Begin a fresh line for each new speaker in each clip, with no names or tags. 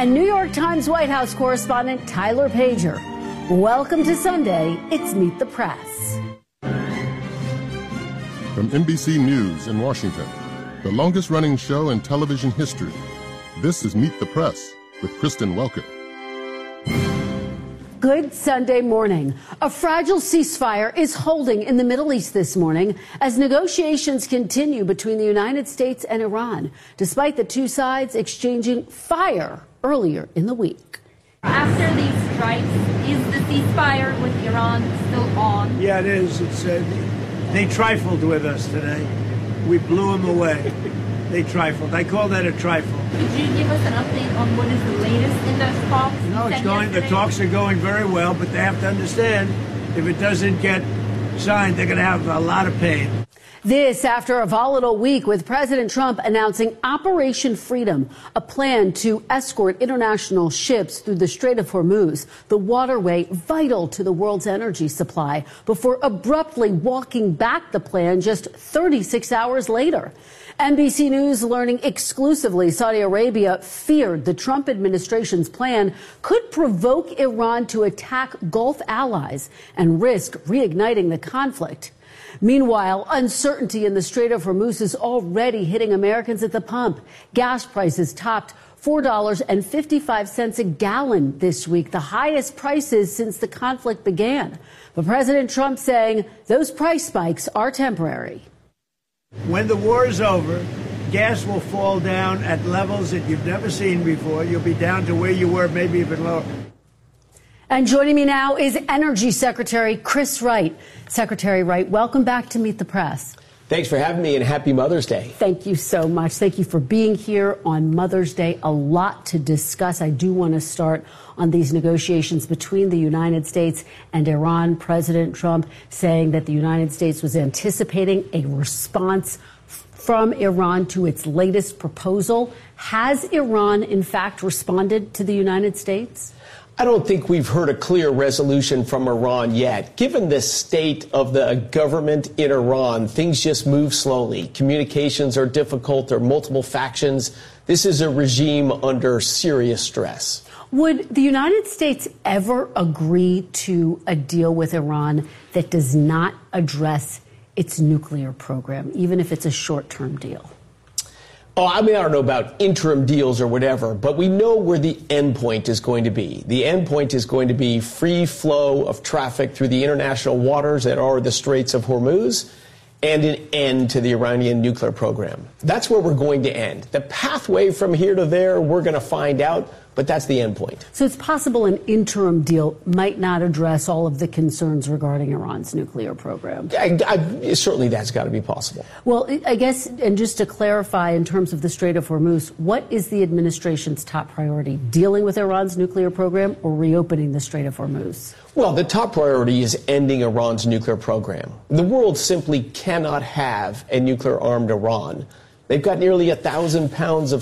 and New York Times White House correspondent Tyler Pager. Welcome to Sunday. It's Meet the Press.
From NBC News in Washington, the longest-running show in television history, this is Meet the Press with Kristen Welker.
Good Sunday morning. A fragile ceasefire is holding in the Middle East this morning as negotiations continue between the United States and Iran, despite the two sides exchanging fire earlier in the week.
After these strikes, is the ceasefire with Iran still on?
Yeah, it is. They trifled with us today. We blew them away. They trifled. I call that a trifle.
Could you give us an update on what is the latest in those talks?
No, it's going. The talks are going very well, but they have to understand if it doesn't get signed, they're going to have a lot of pain.
This after a volatile week with President Trump announcing Operation Freedom, a plan to escort international ships through the Strait of Hormuz, the waterway vital to the world's energy supply, before abruptly walking back the plan just 36 hours later. NBC News learning exclusively Saudi Arabia feared the Trump administration's plan could provoke Iran to attack Gulf allies and risk reigniting the conflict. Meanwhile, uncertainty in the Strait of Hormuz is already hitting Americans at the pump. Gas prices topped $4.55 a gallon this week, the highest prices since the conflict began. But President Trump saying those price spikes are temporary.
When the war is over, gas will fall down at levels that you've never seen before. You'll be down to where you were, maybe even lower.
And joining me now is Energy Secretary Chris Wright. Secretary Wright, welcome back to Meet the Press.
Thanks for having me, and happy Mother's Day.
Thank you so much. Thank you for being here on Mother's Day. A lot to discuss. I do want to start on these negotiations between the United States and Iran. President Trump saying that the United States was anticipating a response from Iran to its latest proposal. Has Iran, in fact, responded to the United States?
I don't think we've heard a clear resolution from Iran yet. Given the state of the government in Iran, things just move slowly. Communications are difficult. There are multiple factions. This is a regime under serious stress.
Would the United States ever agree to a deal with Iran that does not address its nuclear program, even if it's a short-term deal?
Oh, I mean, I don't know about interim deals or whatever, but we know where the end point is going to be. The end point is going to be free flow of traffic through the international waters that are the Straits of Hormuz and an end to the Iranian nuclear program. That's where we're going to end. The pathway from here to there, we're going to find out, but that's the end point.
So it's possible an interim deal might not address all of the concerns regarding Iran's nuclear program.
Certainly that's got to be possible.
Well, I guess, and just to clarify in terms of the Strait of Hormuz, what is the administration's top priority? Dealing with Iran's nuclear program or reopening the Strait of Hormuz? Well,
the top priority is ending Iran's nuclear program. The world simply cannot have a nuclear-armed Iran. They've got nearly 1,000 pounds of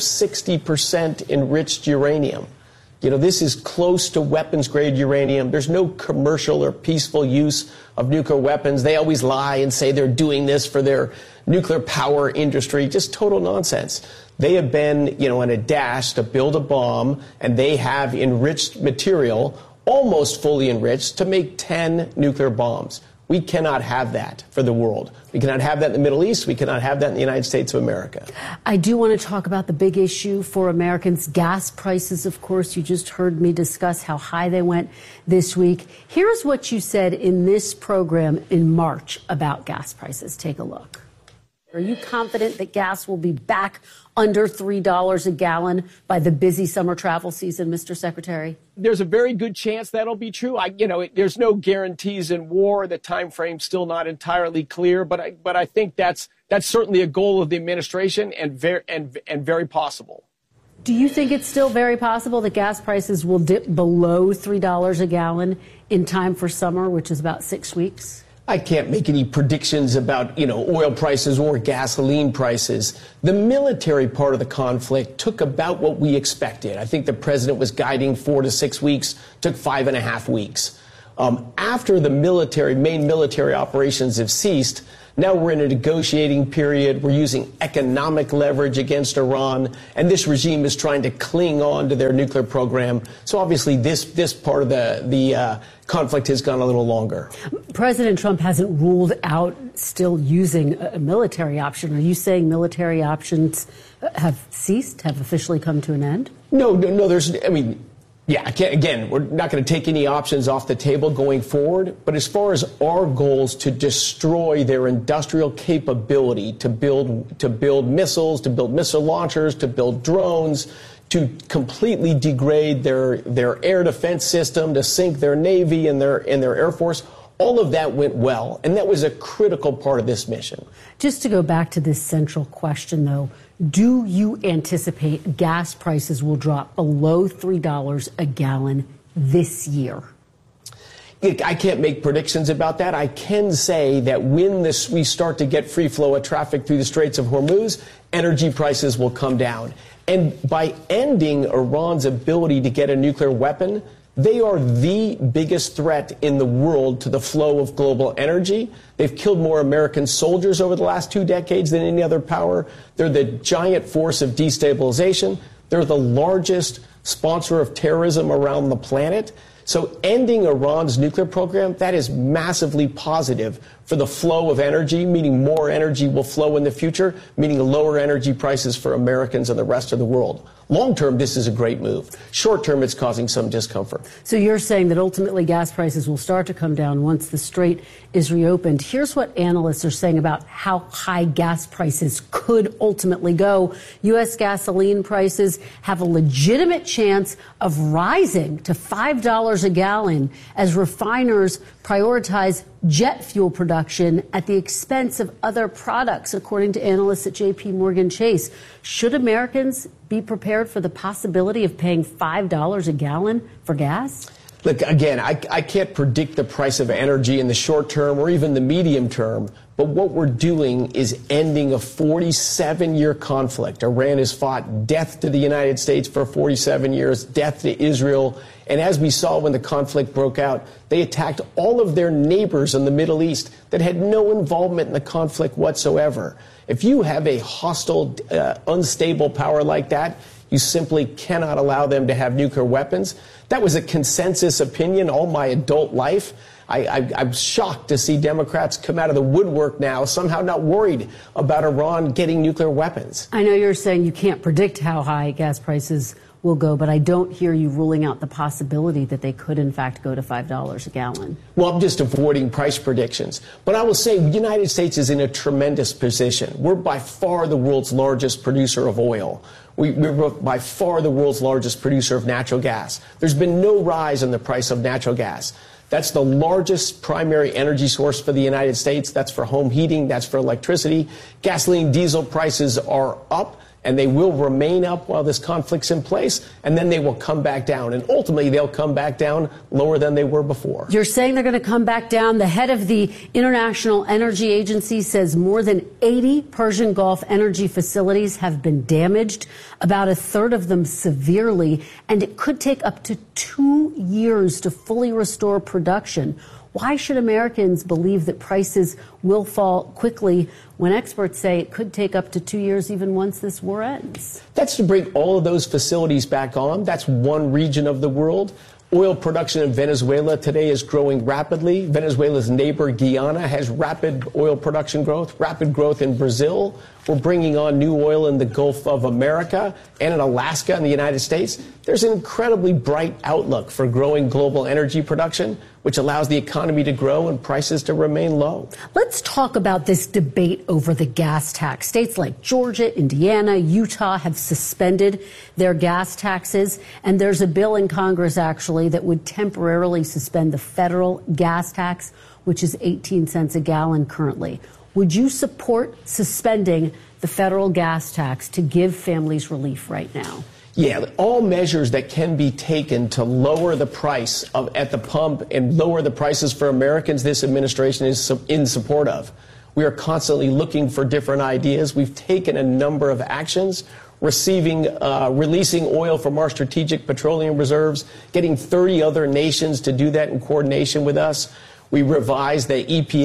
60% enriched uranium. You know, this is close to weapons-grade uranium. There's no commercial or peaceful use of nuclear weapons. They always lie and say they're doing this for their nuclear power industry. Just total nonsense. They have been, on a dash to build a bomb, and they have enriched material, almost fully enriched, to make 10 nuclear bombs. We cannot have that for the world. We cannot have that in the Middle East. We cannot have that in the United States of America.
I do want to talk about the big issue for Americans, gas prices, of course. You just heard me discuss how high they went this week. Here's what you said in this program in March about gas prices. Take a look. Are you confident that gas will be back under $3 a gallon by the busy summer travel season, Mr. Secretary?
There's a very good chance that'll be true. There's no guarantees in war. The time frame's still not entirely clear, but I think that's certainly a goal of the administration and very possible.
Do you think it's still very possible that gas prices will dip below $3 a gallon in time for summer, which is about 6 weeks?
I can't make any predictions about, oil prices or gasoline prices. The military part of the conflict took about what we expected. I think the president was guiding 4 to 6 weeks, took 5.5 weeks. After the main military operations have ceased, now we're in a negotiating period. We're using economic leverage against Iran, and this regime is trying to cling on to their nuclear program. So obviously this part of the conflict has gone a little longer.
President Trump hasn't ruled out still using a military option. Are you saying military options have ceased, have officially come to an end? No,
Again, we're not going to take any options off the table going forward. But as far as our goals to destroy their industrial capability to build missiles, to build missile launchers, to build drones, to completely degrade their air defense system, to sink their Navy and their Air Force, all of that went well. And that was a critical part of this mission.
Just to go back to this central question, though, do you anticipate gas prices will drop below $3 a gallon this year?
I can't make predictions about that. I can say that when we start to get free flow of traffic through the Straits of Hormuz, energy prices will come down. And by ending Iran's ability to get a nuclear weapon, they are the biggest threat in the world to the flow of global energy. They've killed more American soldiers over the last 2 decades than any other power. They're the giant force of destabilization. They're the largest sponsor of terrorism around the planet. So ending Iran's nuclear program, that is massively positive for the flow of energy, meaning more energy will flow in the future, meaning lower energy prices for Americans and the rest of the world. Long term, this is a great move. Short term, it's causing some discomfort.
So you're saying that ultimately gas prices will start to come down once the Strait is reopened. Here's what analysts are saying about how high gas prices could ultimately go. U.S. gasoline prices have a legitimate chance of rising to $5 a gallon as refiners prioritize jet fuel production at the expense of other products, according to analysts at J.P. Morgan Chase. Should Americans be prepared for the possibility of paying $5 a gallon for gas?
Look, again, I can't predict the price of energy in the short term or even the medium term. But what we're doing is ending a 47-year conflict. Iran has fought death to the United States for 47 years, death to Israel. And as we saw when the conflict broke out, they attacked all of their neighbors in the Middle East that had no involvement in the conflict whatsoever. If you have a hostile, unstable power like that, you simply cannot allow them to have nuclear weapons. That was a consensus opinion all my adult life. I'm shocked to see Democrats come out of the woodwork now, somehow not worried about Iran getting nuclear weapons.
I know you're saying you can't predict how high gas prices will go, but I don't hear you ruling out the possibility that they could, in fact, go to $5 a gallon.
Well, I'm just avoiding price predictions. But I will say the United States is in a tremendous position. We're by far the world's largest producer of oil. We're by far the world's largest producer of natural gas. There's been no rise in the price of natural gas. That's the largest primary energy source for the United States. That's for home heating. That's for electricity. Gasoline, diesel prices are up, and they will remain up while this conflict's in place, and then they will come back down. And ultimately, they'll come back down lower than they were before.
You're saying they're going to come back down. The head of the International Energy Agency says more than 80 Persian Gulf energy facilities have been damaged, about a third of them severely, and it could take up to 2 years to fully restore production. Why should Americans believe that prices will fall quickly when experts say it could take up to 2 years even once this war ends?
That's to bring all of those facilities back on. That's one region of the world. Oil production in Venezuela today is growing rapidly. Venezuela's neighbor, Guyana, has rapid oil production growth, rapid growth in Brazil. We're bringing on new oil in the Gulf of America and in Alaska in the United States. There's an incredibly bright outlook for growing global energy production, which allows the economy to grow and prices to remain low.
Let's talk about this debate over the gas tax. States like Georgia, Indiana, Utah have suspended their gas taxes, and there's a bill in Congress, actually, that would temporarily suspend the federal gas tax, which is 18 cents a gallon currently. Would you support suspending the federal gas tax to give families relief right now?
Yeah, all measures that can be taken to lower the price at the pump and lower the prices for Americans, this administration is in support of. We are constantly looking for different ideas. We've taken a number of actions. releasing oil from our strategic petroleum reserves, getting 30 other nations to do that in coordination with us. We revised the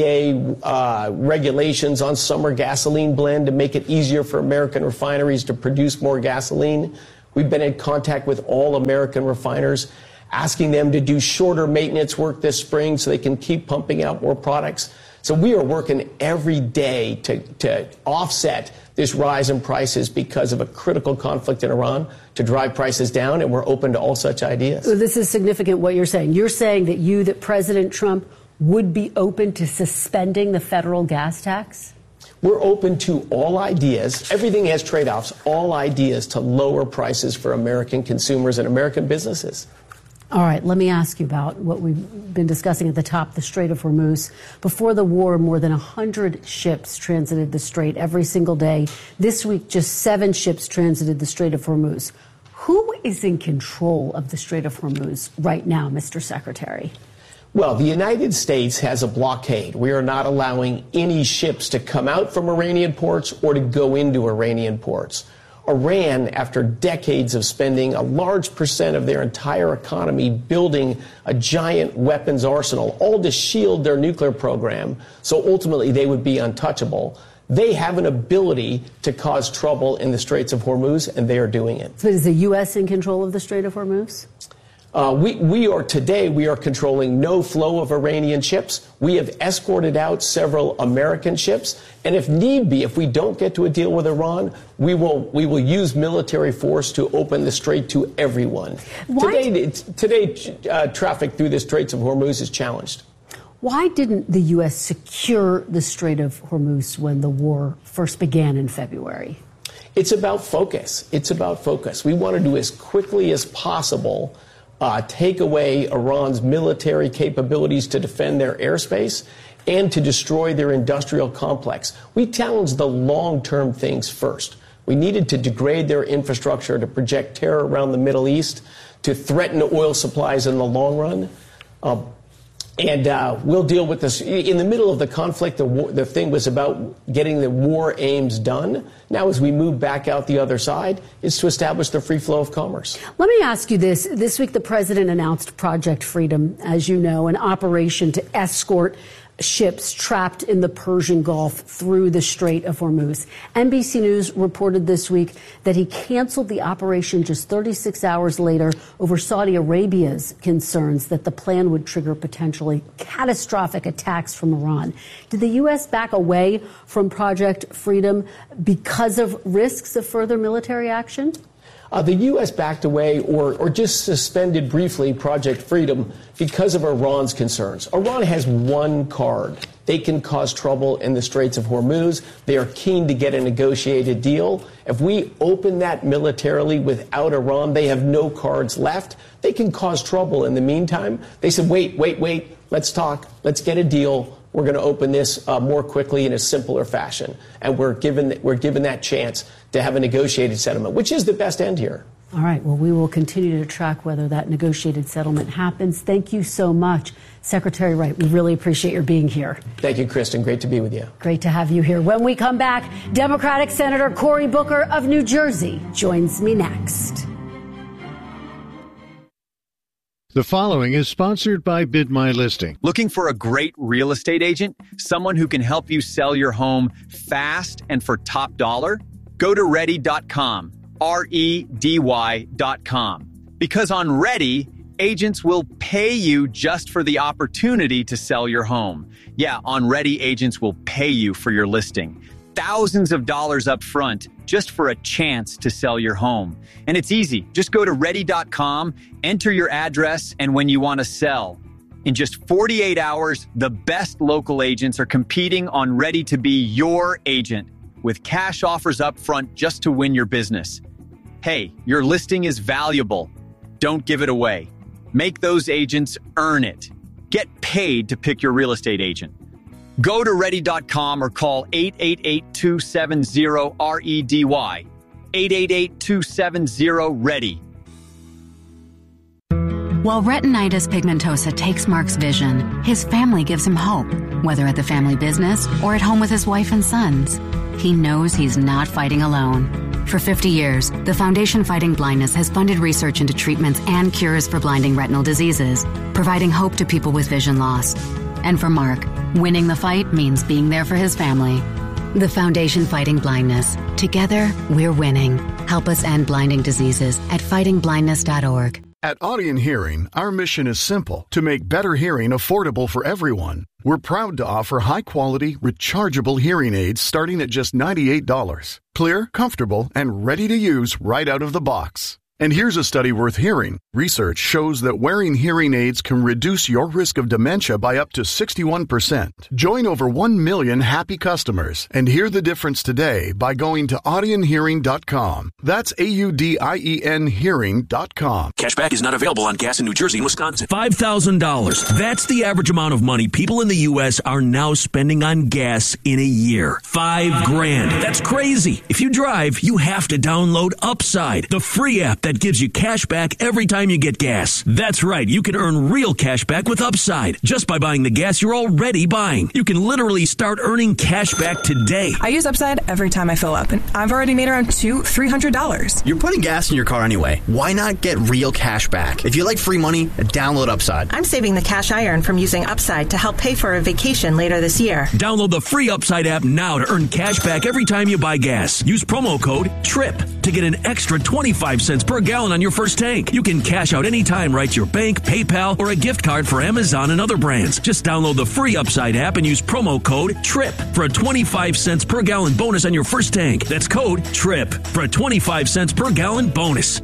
EPA regulations on summer gasoline blend to make it easier for American refineries to produce more gasoline. We've been in contact with all American refiners, asking them to do shorter maintenance work this spring so they can keep pumping out more products. So we are working every day to offset this rise in prices because of a critical conflict in Iran, to drive prices down, and we're open to all such ideas.
This is significant what you're saying. You're saying that President Trump would be open to suspending the federal gas tax?
We're open to all ideas. Everything has trade-offs, all ideas to lower prices for American consumers and American businesses.
All right, let me ask you about what we've been discussing at the top, the Strait of Hormuz. Before the war, more than 100 ships transited the Strait every single day. This week, just 7 ships transited the Strait of Hormuz. Who is in control of the Strait of Hormuz right now, Mr. Secretary?
Well, the United States has a blockade. We are not allowing any ships to come out from Iranian ports or to go into Iranian ports. Iran, after decades of spending a large percent of their entire economy building a giant weapons arsenal, all to shield their nuclear program, so ultimately they would be untouchable. They have an ability to cause trouble in the Straits of Hormuz, and they are doing it.
So is the U.S. in control of the Strait of Hormuz?
We are controlling no flow of Iranian ships. We have escorted out several American ships. And if need be, if we don't get to a deal with Iran, we will use military force to open the strait to everyone. Today, traffic through the Straits of Hormuz is challenged.
Why didn't the U.S. secure the Strait of Hormuz when the war first began in February?
It's about focus. It's about focus. We want to do as quickly as possible take away Iran's military capabilities to defend their airspace and to destroy their industrial complex. We challenged the long-term things first. We needed to degrade their infrastructure, to project terror around the Middle East, to threaten oil supplies in the long run. And we'll deal with this. In the middle of the conflict, the thing was about getting the war aims done. Now, as we move back out the other side, is to establish the free flow of commerce.
Let me ask you this. This week, the president announced Project Freedom, as you know, an operation to escort ships trapped in the Persian Gulf through the Strait of Hormuz. NBC News reported this week that he canceled the operation just 36 hours later over Saudi Arabia's concerns that the plan would trigger potentially catastrophic attacks from Iran. Did the U.S. back away from Project Freedom because of risks of further military action?
The U.S. backed away or just suspended briefly Project Freedom because of Iran's concerns. Iran has one card. They can cause trouble in the Straits of Hormuz. They are keen to get a negotiated deal. If we open that militarily without Iran, they have no cards left. They can cause trouble in the meantime. They said, wait, let's talk. Let's get a deal. We're going to open this more quickly in a simpler fashion. And we're given that chance to have a negotiated settlement, which is the best end here.
All right. Well, we will continue to track whether that negotiated settlement happens. Thank you so much, Secretary Wright. We really appreciate your being here.
Thank you, Kristen. Great to be with you.
Great to have you here. When we come back, Democratic Senator Cory Booker of New Jersey joins me next.
The following is sponsored by Bid My Listing.
Looking for a great real estate agent? Someone who can help you sell your home fast and for top dollar? Go to Ready.com, REDY.com. Because on Ready, agents will pay you just for the opportunity to sell your home. Yeah, on Ready, agents will pay you for your listing. Thousands of dollars up front just for a chance to sell your home. And it's easy. Just go to Ready.com, enter your address, and when you want to sell. In just 48 hours, the best local agents are competing on Ready to be your agent with cash offers up front just to win your business. Hey, your listing is valuable. Don't give it away. Make those agents earn it. Get paid to pick your real estate agent. Go to Ready.com or call 888-270-REDY. 888-270-READY.
While retinitis pigmentosa takes Mark's vision, his family gives him hope, whether at the family business or at home with his wife and sons. He knows he's not fighting alone. For 50 years, the Foundation Fighting Blindness has funded research into treatments and cures for blinding retinal diseases, providing hope to people with vision loss. And for Mark, winning the fight means being there for his family. The Foundation Fighting Blindness. Together, we're winning. Help us end blinding diseases at fightingblindness.org.
At Audion Hearing, our mission is simple: to make better hearing affordable for everyone. We're proud to offer high-quality, rechargeable hearing aids starting at just $98. Clear, comfortable, and ready to use right out of the box. And here's a study worth hearing. Research shows that wearing hearing aids can reduce your risk of dementia by up to 61%. Join over 1 million happy customers and hear the difference today by going to audionhearing.com. That's AUDIEN hearing.com.
Cashback is not available on gas in New Jersey and Wisconsin. $5,000. That's the average amount of money people in the U.S. are now spending on gas in a year. $5,000. That's crazy. If you drive, you have to download Upside, the free app that gives you cash back every time you get gas. That's right, you can earn real cash back with Upside just by buying the gas you're already buying. You can literally start earning cash back today.
I use Upside every time I fill up, and I've already made around $300.
You're putting gas in your car anyway. Why not get real cash back? If you like free money, download Upside.
I'm saving the cash I earn from using Upside to help pay for a vacation later this year.
Download the free Upside app now to earn cash back every time you buy gas. Use promo code TRIP to get an extra 25 cents per gallon on your first tank. You can cash out anytime right to your bank, PayPal, or a gift card for Amazon and other brands. Just download the free Upside app and use promo code TRIP for a 25 cents per gallon bonus on your first tank. That's code TRIP for a 25 cents per gallon bonus.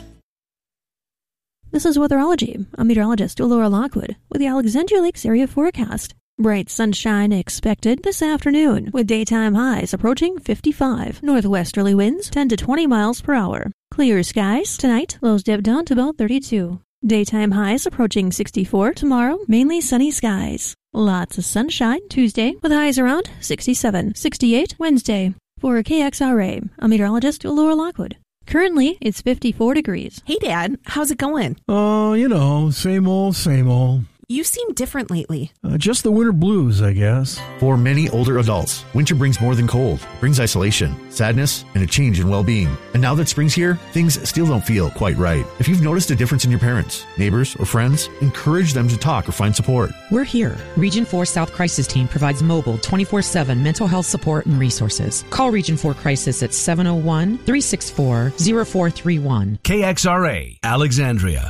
This is Weatherology. I'm meteorologist Laura Lockwood with the Alexandria Lakes area forecast. Bright sunshine expected this afternoon, with daytime highs approaching 55. Northwesterly winds 10 to 20 miles per hour. Clear skies tonight, lows dip down to about 32. Daytime highs approaching 64 tomorrow, mainly sunny skies. Lots of sunshine Tuesday, with highs around 67, 68 Wednesday. For KXRA, I'm meteorologist Laura Lockwood. Currently, it's 54 degrees.
Hey, Dad. How's it going?
Oh, same old, same old.
You seem different lately.
Just the winter blues, I guess.
For many older adults, winter brings more than cold. It brings isolation, sadness, and a change in well-being. And now that spring's here, things still don't feel quite right. If you've noticed a difference in your parents, neighbors, or friends, encourage them to talk or find support.
We're here. Region 4 South Crisis Team provides mobile 24/7 mental health support and resources. Call Region 4 Crisis at 701-364-0431.
KXRA, Alexandria.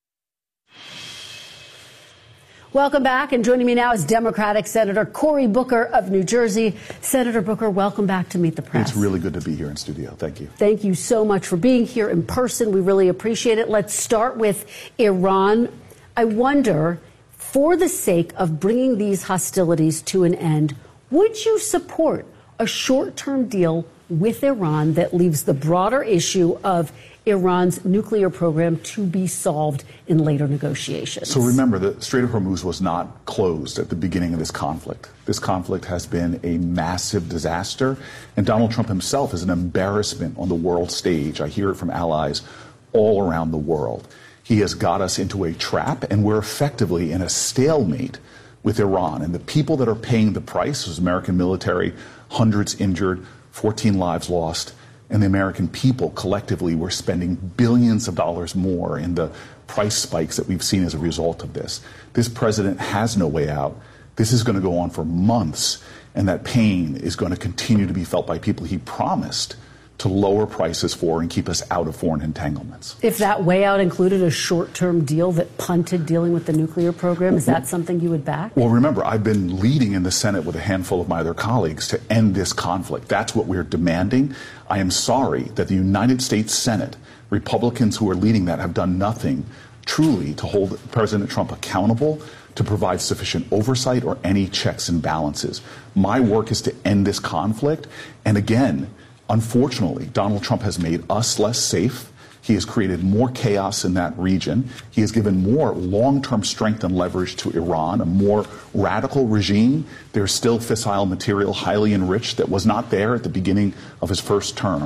Welcome back, and joining me now is Democratic Senator Cory Booker of New Jersey. Senator Booker, welcome back to Meet the Press.
It's really good to be here in studio. Thank you.
Thank you so much for being here in person. We really appreciate it. Let's start with Iran. I wonder, for the sake of bringing these hostilities to an end, would you support a short-term deal with Iran that leaves the broader issue of Iran's nuclear program to be solved in later negotiations?
So remember, the Strait of Hormuz was not closed at the beginning of this conflict. This conflict has been a massive disaster, and Donald Trump himself is an embarrassment on the world stage. I hear it from allies all around the world. He has got us into a trap, and we're effectively in a stalemate with Iran. And the people that are paying the price is American military, hundreds injured, 14 lives lost. And the American people collectively were spending billions of dollars more in the price spikes that we've seen as a result of this. This president has no way out. This is going to go on for months, and that pain is going to continue to be felt by people he promised to lower prices for and keep us out of foreign entanglements.
If that way out included a short-term deal that punted dealing with the nuclear program, is that something you would back?
Well, remember, I've been leading in the Senate with a handful of my other colleagues to end this conflict. That's what we're demanding. I am sorry that the United States Senate, Republicans who are leading that, have done nothing truly to hold President Trump accountable, to provide sufficient oversight or any checks and balances. My work is to end this conflict. And again, unfortunately, Donald Trump has made us less safe. He has created more chaos in that region. He has given more long-term strength and leverage to Iran, a more radical regime. There's still fissile material highly enriched that was not there at the beginning of his first term.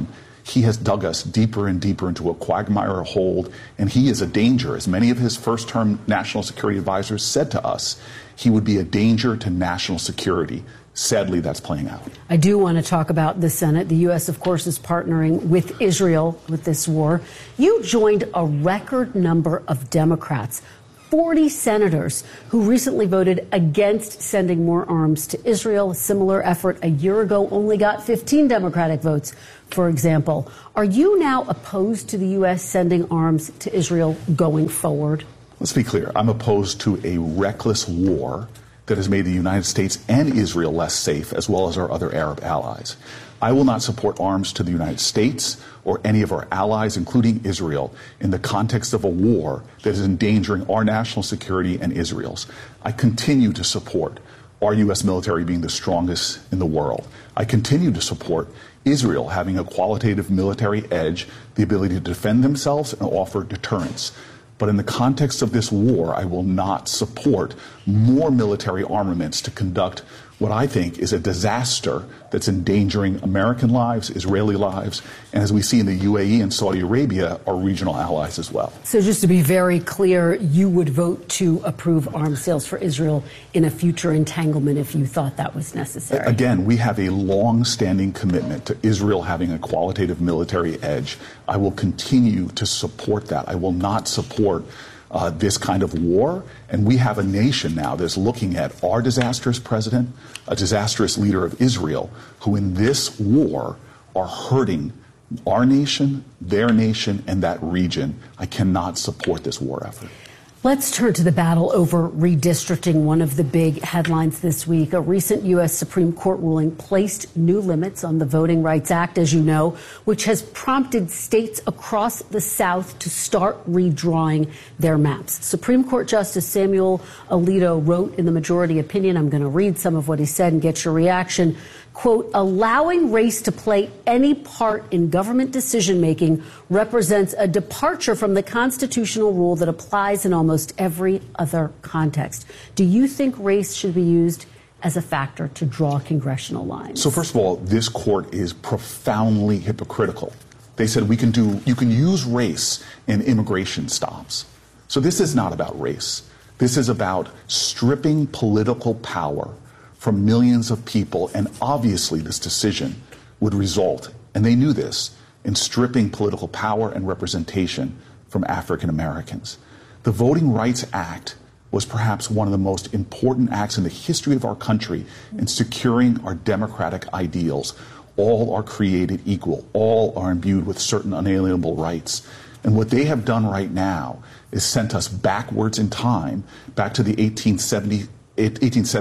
he has dug us deeper and deeper into a quagmire hold, and he is a danger. As many of his first-term national security advisors said to us, he would be a danger to national security. Sadly, that's playing out.
I do want to talk about the Senate. The U.S., of course, is partnering with Israel with this war. You joined a record number of Democrats, 40 senators, who recently voted against sending more arms to Israel. A similar effort a year ago only got 15 Democratic votes, for example. Are you now opposed to the U.S. sending arms to Israel going forward?
Let's be clear. I'm opposed to a reckless war that has made the United States and Israel less safe, as well as our other Arab allies. I will not support arms to the United States or any of our allies, including Israel, in the context of a war that is endangering our national security and Israel's. I continue to support our U.S. military being the strongest in the world. I continue to support Israel having a qualitative military edge, the ability to defend themselves and offer deterrence. But in the context of this war, I will not support more military armaments to conduct what I think is a disaster that's endangering American lives, Israeli lives, and as we see in the UAE and Saudi Arabia, our regional allies as well.
So just to be very clear, you would vote to approve arms sales for Israel in a future entanglement if you thought that was necessary?
Again, we have a long-standing commitment to Israel having a qualitative military edge. I will continue to support that. I will not support this kind of war. And we have a nation now that's looking at our disastrous president, a disastrous leader of Israel, who in this war are hurting our nation, their nation, and that region. I cannot support this war effort.
Let's turn to the battle over redistricting, one of the big headlines this week. A recent U.S. Supreme Court ruling placed new limits on the Voting Rights Act, as you know, which has prompted states across the South to start redrawing their maps. Supreme Court Justice Samuel Alito wrote in the majority opinion, I'm going to read some of what he said and get your reaction, quote, allowing race to play any part in government decision-making represents a departure from the constitutional rule that applies in almost every other context. Do you think race should be used as a factor to draw congressional lines?
So first of all, this court is profoundly hypocritical. They said you can use race in immigration stops. So this is not about race. This is about stripping political power from millions of people, and obviously this decision would result, and they knew this, in stripping political power and representation from African Americans. The Voting Rights Act was perhaps one of the most important acts in the history of our country in securing our democratic ideals. All are created equal. All are imbued with certain unalienable rights. And what they have done right now is sent us backwards in time, back to the 1870s and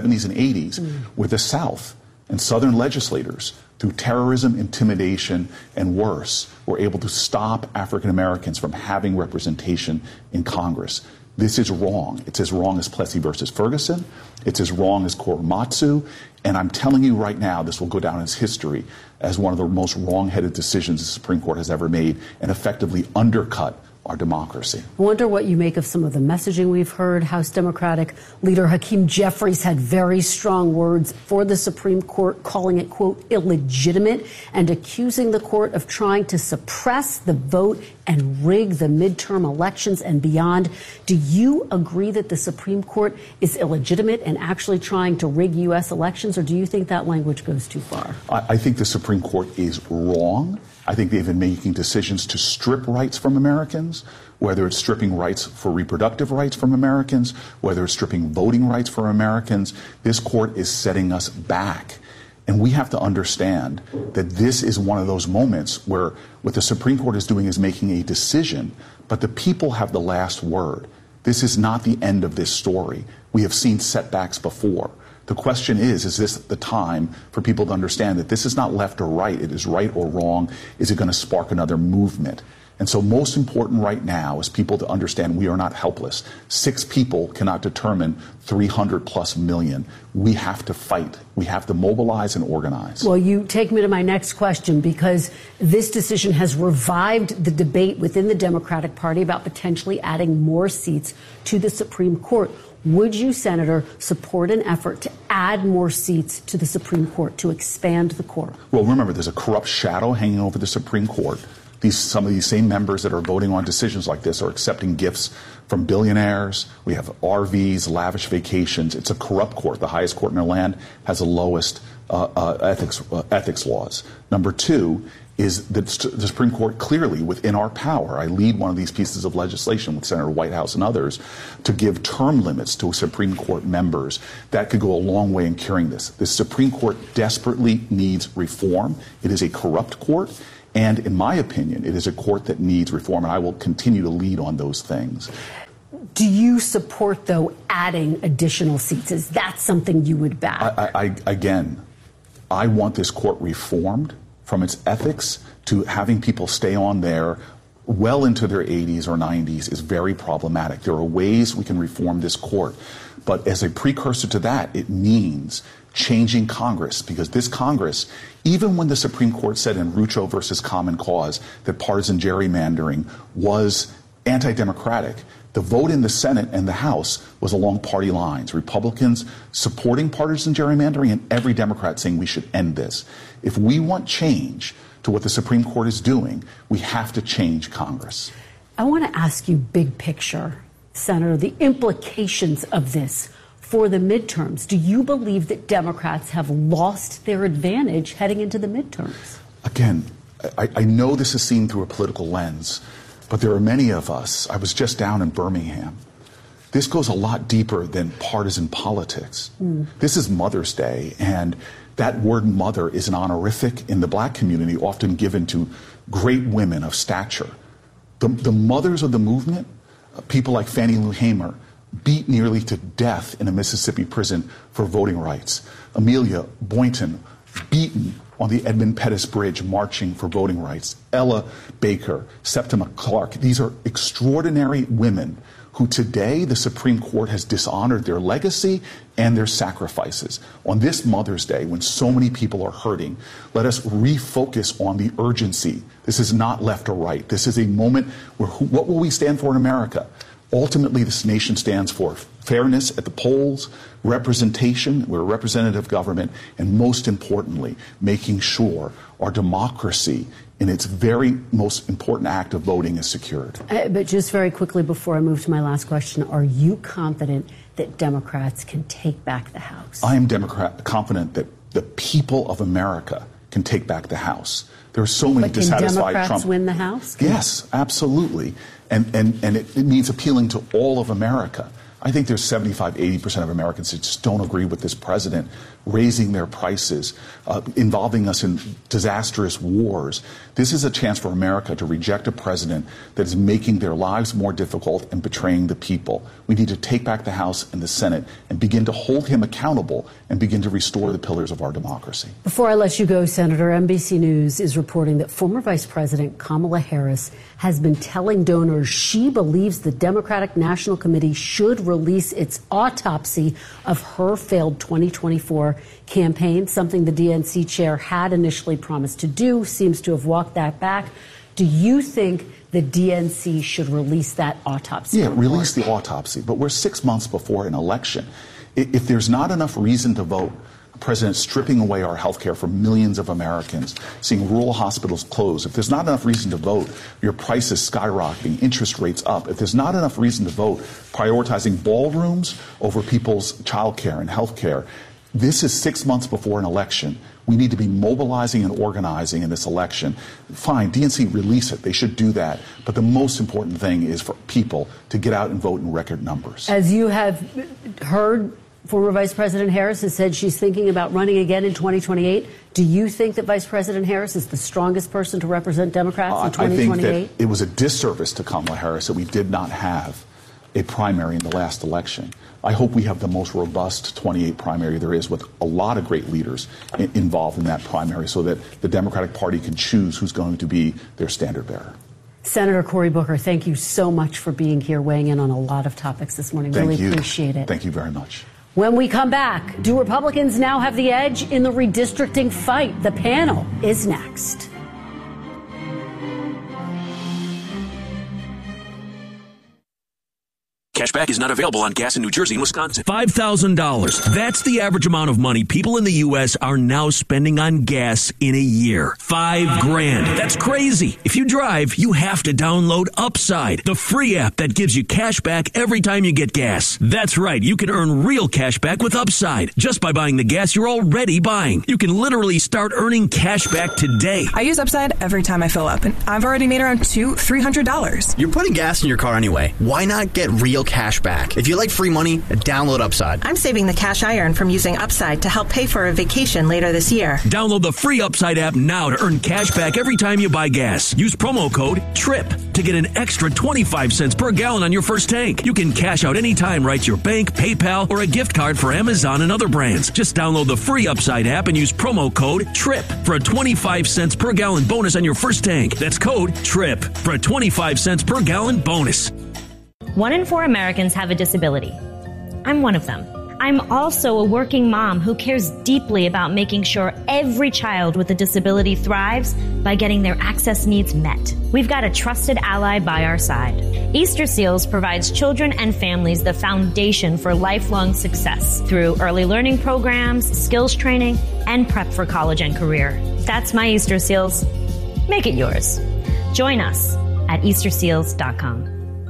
80s, where the South and Southern legislators, through terrorism, intimidation, and worse, were able to stop African Americans from having representation in Congress. This is wrong. It's as wrong as Plessy versus Ferguson. It's as wrong as Korematsu. And I'm telling you right now, this will go down as history as one of the most wrong-headed decisions the Supreme Court has ever made, and effectively undercut our democracy.
I wonder what you make of some of the messaging we've heard. House Democratic leader Hakeem Jeffries had very strong words for the Supreme Court, calling it, quote, illegitimate, and accusing the court of trying to suppress the vote and rig the midterm elections and beyond. Do you agree that the Supreme Court is illegitimate and actually trying to rig U.S. elections, or do you think that language goes too far?
I think the Supreme Court is wrong. I think they've been making decisions to strip rights from Americans, whether it's stripping rights for reproductive rights from Americans, whether it's stripping voting rights from Americans. This court is setting us back. And we have to understand that this is one of those moments where what the Supreme Court is doing is making a decision, but the people have the last word. This is not the end of this story. We have seen setbacks before. The question is this the time for people to understand that this is not left or right, it is right or wrong? Is it going to spark another movement? And so most important right now is people to understand we are not helpless. 6 people cannot determine 300 plus million. We have to fight. We have to mobilize and organize.
Well, you take me to my next question, because this decision has revived the debate within the Democratic Party about potentially adding more seats to the Supreme Court. Would you, Senator, support an effort to add more seats to the Supreme Court, to expand the court?
Well, remember, there's a corrupt shadow hanging over the Supreme Court. Some of these same members that are voting on decisions like this are accepting gifts from billionaires. We have RVs, lavish vacations. It's a corrupt court. The highest court in our land has the lowest ethics laws. Number 2 is that the Supreme Court clearly within our power. I lead one of these pieces of legislation with Senator Whitehouse and others to give term limits to Supreme Court members. That could go a long way in curing this. The Supreme Court desperately needs reform. It is a corrupt court. And in my opinion, it is a court that needs reform, and I will continue to lead on those things.
Do you support, though, adding additional seats? Is that something you would back?
I want this court reformed from its ethics to having people stay on there well into their 80s or 90s is very problematic. There are ways we can reform this court. But as a precursor to that, it means changing Congress, because this Congress, even when the Supreme Court said in Rucho versus Common Cause that partisan gerrymandering was anti-democratic, the vote in the Senate and the House was along party lines. Republicans supporting partisan gerrymandering and every Democrat saying we should end this. If we want change to what the Supreme Court is doing, we have to change Congress.
I want to ask you big picture, Senator, the implications of this for the midterms. Do you believe that Democrats have lost their advantage heading into the midterms?
Again, I know this is seen through a political lens, but there are many of us. I was just down in Birmingham. This goes a lot deeper than partisan politics. This is Mother's Day, and that word mother is an honorific in the black community often given to great women of stature. The mothers of the movement, people like Fannie Lou Hamer, beat nearly to death in a Mississippi prison for voting rights. Amelia Boynton, beaten on the Edmund Pettus Bridge marching for voting rights. Ella Baker, Septima Clark. These are extraordinary women who today the Supreme Court has dishonored their legacy and their sacrifices. On this Mother's Day, when so many people are hurting, let us refocus on the urgency. This is not left or right. This is a moment where what will we stand for in America? Ultimately, this nation stands for fairness at the polls, representation, we're a representative government, and most importantly, making sure our democracy in its very most important act of voting is secured.
But just very quickly before I move to my last question, are you confident that Democrats can take back the House?
I am confident that the people of America can take back the House. There are so many dissatisfied Trump.
Can Democrats win the House?
Yes, absolutely. And it means appealing to all of America. I think there's 75–80% of Americans that just don't agree with this president raising their prices, involving us in disastrous wars. This is a chance for America to reject a president that is making their lives more difficult and betraying the people. We need to take back the House and the Senate and begin to hold him accountable and begin to restore the pillars of our democracy.
Before I let you go, Senator, NBC News is reporting that former Vice President Kamala Harris has been telling donors she believes the Democratic National Committee should release its autopsy of her failed 2024 campaign, something the DNC chair had initially promised to do, seems to have walked that back. Do you think the DNC should release that autopsy?
Yeah, release the autopsy. But we're 6 months before an election. If there's not enough reason to vote, the president stripping away our health care for millions of Americans, seeing rural hospitals close. If there's not enough reason to vote, your prices skyrocketing, interest rates up. If there's not enough reason to vote, prioritizing ballrooms over people's child care and health care. This is 6 months before an election. We need to be mobilizing and organizing in this election. Fine, DNC, release it. They should do that. But the most important thing is for people to get out and vote in record numbers.
As you have heard, former Vice President Harris has said she's thinking about running again in 2028. Do you think that Vice President Harris is the strongest person to represent Democrats in 2028?
I think that it was a disservice to Kamala Harris that we did not have a primary in the last election. I hope we have the most robust 28 primary there is, with a lot of great leaders involved in that primary, so that the Democratic Party can choose who's going to be their standard bearer.
Senator Cory Booker, thank you so much for being here, weighing in on a lot of topics this morning.
Thank
really
you.
Appreciate it.
Thank you very much.
When we come back, do Republicans now have the edge in the redistricting fight? The panel is next.
Cashback is not available on gas in New Jersey and Wisconsin. $5,000. That's the average amount of money people in the U.S. are now spending on gas in a year. $5,000. That's crazy. If you drive, you have to download Upside, the free app that gives you cash back every time you get gas. That's right. You can earn real cash back with Upside just by buying the gas you're already buying. You can literally start earning cash back today.
I use Upside every time I fill up, and I've already made around $300.
You're putting gas in your car anyway. Why not get real cash back? If you like free money, download Upside.
I'm saving the cash I earn from using Upside to help pay for a vacation later this year.
Download the free Upside app now to earn cash back every time you buy gas. Use promo code TRIP to get an extra 25 cents per gallon on your first tank. You can cash out anytime right to your bank, PayPal, or a gift card for Amazon and other brands. Just download the free Upside app and use promo code TRIP for a 25 cents per gallon bonus on your first tank. That's code TRIP for a 25 cents per gallon bonus.
1 in 4 Americans have a disability. I'm one of them. I'm also a working mom who cares deeply about making sure every child with a disability thrives by getting their access needs met. We've got a trusted ally by our side. Easter Seals provides children and families the foundation for lifelong success through early learning programs, skills training, and prep for college and career. That's my Easter Seals. Make it yours. Join us at EasterSeals.com.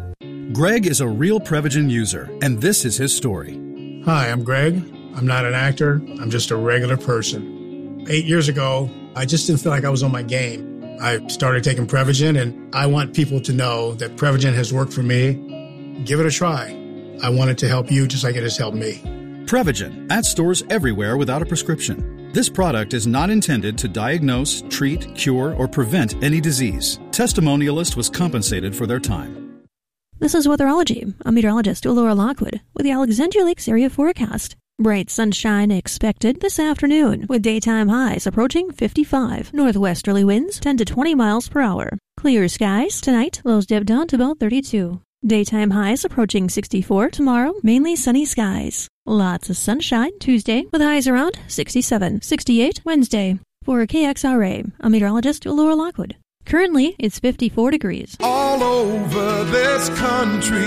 Greg is a real Prevagen user, and this is his story.
Hi, I'm Greg. I'm not an actor. I'm just a regular person. 8 years ago, I just didn't feel like I was on my game. I started taking Prevagen, and I want people to know that Prevagen has worked for me. Give it a try. I want it to help you just like it has helped me.
Prevagen, at stores everywhere without a prescription. This product is not intended to diagnose, treat, cure, or prevent any disease. Testimonialist was compensated for their time.
This is Weatherology. I'm meteorologist Laura Lockwood with the Alexandria Lakes area forecast. Bright sunshine expected this afternoon with daytime highs approaching 55. Northwesterly winds 10 to 20 miles per hour. Clear skies tonight, lows dip down to about 32. Daytime highs approaching 64 tomorrow, mainly sunny skies. Lots of sunshine Tuesday with highs around 67, 68 Wednesday. For KXRA, I'm meteorologist Laura Lockwood. Currently, it's 54 degrees.
All over this country,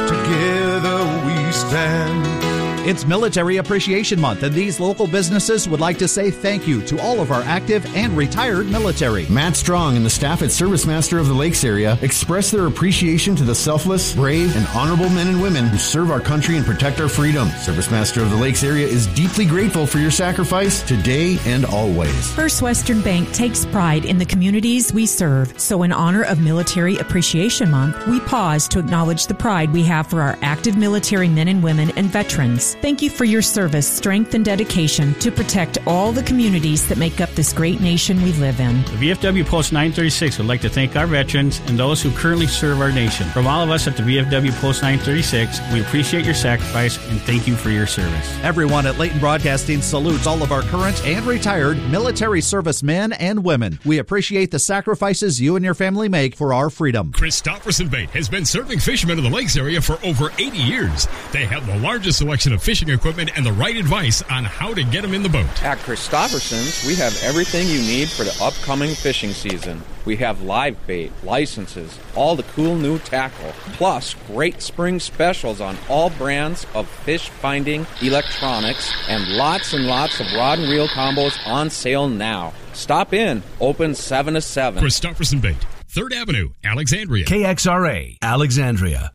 together we stand.
It's Military Appreciation Month, and these local businesses would like to say thank you to all of our active and retired military.
Matt Strong and the staff at ServiceMaster of the Lakes area express their appreciation to the selfless, brave, and honorable men and women who serve our country and protect our freedom. ServiceMaster of the Lakes area is deeply grateful for your sacrifice today and always.
First Western Bank takes pride in the communities we serve. So in honor of Military Appreciation Month, we pause to acknowledge the pride we have for our active military men and women and veterans. Thank you for your service, strength, and dedication to protect all the communities that make up this great nation we live in.
The VFW Post 936 would like to thank our veterans and those who currently serve our nation. From all of us at the VFW Post 936, we appreciate your sacrifice and thank you for your service.
Everyone at Leighton Broadcasting salutes all of our current and retired military service men and women. We appreciate the sacrifices you and your family make for our freedom.
Christofferson Bait has been serving fishermen of the Lakes area for over 80 years. They have the largest selection of fishing equipment and the right advice on how to get them in the boat.
At Christofferson's, we have everything you need for the upcoming fishing season. We have live bait, licenses, all the cool new tackle, plus great spring specials on all brands of fish finding electronics, and lots of rod and reel combos on sale now. Stop in, open 7 to 7.
Christofferson Bait, 3rd Avenue, Alexandria.
KXRA, Alexandria.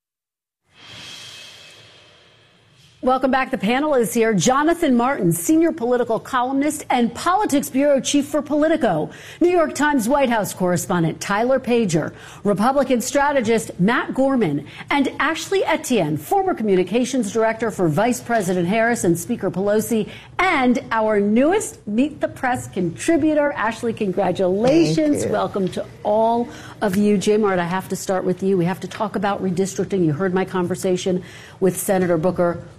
Welcome back. The panel is here. Jonathan Martin, senior political columnist and politics bureau chief for Politico. New York Times White House correspondent Tyler Pager, Republican strategist Matt Gorman, and Ashley Etienne, former communications director for Vice President Harris and Speaker Pelosi, and our newest Meet the Press contributor. Ashley, congratulations. Welcome to all of you. J. Mart, I have to start with you. We have to talk about redistricting. You heard my conversation with Senator Booker.